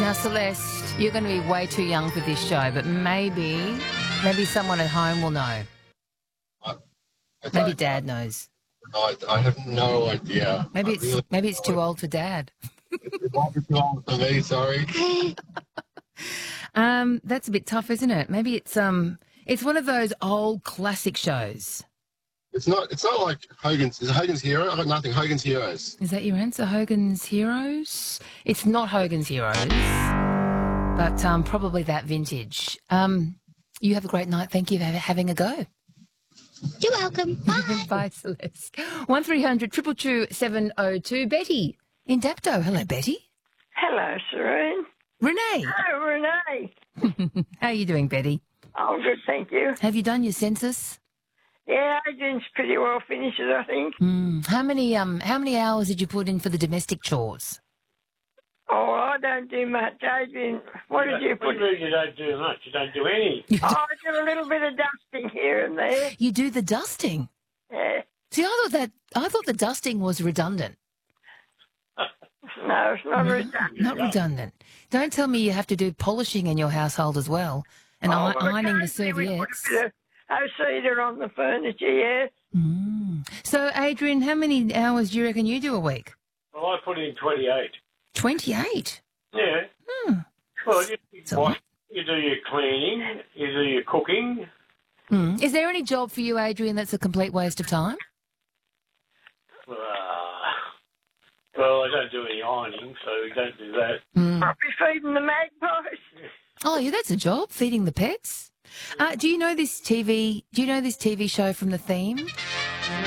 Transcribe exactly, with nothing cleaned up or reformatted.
Now, Celeste, you're going to be way too young for this show, but maybe, maybe someone at home will know. I, I Maybe Dad knows. I, I have no idea. Maybe I it's really maybe it's too old for Dad. It might be too old for me, sorry. Um, that's a bit tough, isn't it? Maybe it's um, it's one of those old classic shows. It's not It's not like Hogan's. Is it Hogan's Hero? I got nothing. Hogan's Heroes. Is that your answer, Hogan's Heroes? It's not Hogan's Heroes, but um, probably that vintage. Um, you have a great night. Thank you for having a go. You're welcome. Bye. Bye, Celeste. One three hundred triple two seven oh two. Betty in Dapto. Hello, Betty. Hello, Serene. Renee. Hello, Renee. How are you doing, Betty? Oh, good, thank you. Have you done your census? Yeah, Adrian's pretty well finished, I think. Mm. How many um how many hours did you put in for the domestic chores? Oh, I don't do much. Adrian, what did you put? What do you mean you don't do much? You don't do any. You, Oh, do, I do a little bit of dusting here and there. you do the dusting. Yeah. See, I thought that I thought the dusting was redundant. No, it's not redundant. Not redundant. Don't tell me you have to do polishing in your household as well, and Oh, i- well, ironing the occasionally we put serviettes. a bit of O-cedar on the furniture, yeah. Mm. So, Adrian, how many hours do you reckon you do a week? Well, I put in twenty-eight. Twenty-eight. Yeah. Hmm. Well, you, you, So- wash, you do your cleaning, you do your cooking. Mm. Is there any job for you, Adrian, that's a complete waste of time? Uh, well, I don't do any ironing, so we don't do that. Mm. Probably feeding the magpies. Oh, yeah, that's a job, feeding the pets. Uh, do you know this T V? Do you know this T V show from The Theme?